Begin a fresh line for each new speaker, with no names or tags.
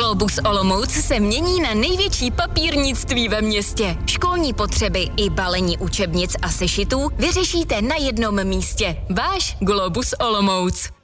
Globus Olomouc se mění na největší papírnictví ve městě. Školní potřeby i balení učebnic a sešitů vyřešíte na jednom místě. Váš Globus Olomouc.